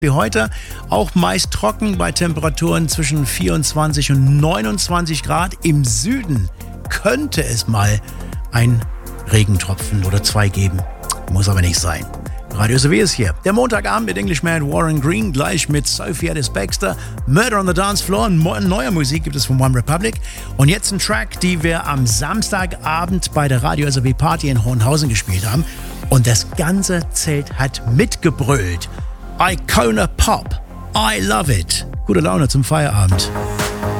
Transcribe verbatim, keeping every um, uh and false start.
Wie heute, auch meist trocken bei Temperaturen zwischen vierundzwanzig und neunundzwanzig Grad. Im Süden könnte es mal ein Regentropfen oder zwei geben. Muss aber nicht sein. Radio S W ist hier. Der Montagabend mit Englishman Warren Green, gleich mit Sophie Ellis Bextor, Murder on the Dance Floor. Neue Musik gibt es von One Republic. Und jetzt ein Track, die wir am Samstagabend bei der Radio S W Party in Hohenhausen gespielt haben. Und das ganze Zelt hat mitgebrüllt. Icona Pop. I love it. Gute Laune zum Feierabend.